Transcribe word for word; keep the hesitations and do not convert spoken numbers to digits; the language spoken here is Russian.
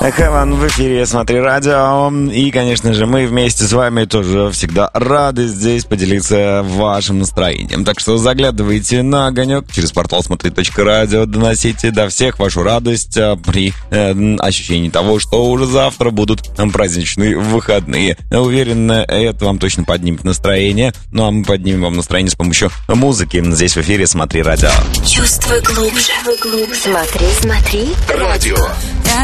Heaven в эфире «Смотри радио». И, конечно же, мы вместе с вами тоже всегда рады здесь поделиться вашим настроением. Так что заглядывайте на огонек через портал смотри точка радио, доносите до всех вашу радость при э, ощущении того, что уже завтра будут праздничные выходные. Уверен, это вам точно поднимет настроение. Ну а мы поднимем вам настроение с помощью музыки. Здесь в эфире «Смотри радио». Чувствуй глубже. Смотри, смотри. Радио.